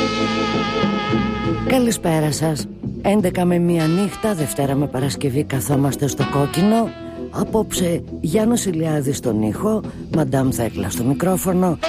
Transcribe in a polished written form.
Καλησπέρα σας. 11 με 1 νύχτα, Δευτέρα με Παρασκευή καθόμαστε στο κόκκινο. Απόψε Γιάννος Ηλιάδης στον ήχο, Μαντάμ Θέκλα στο μικρόφωνο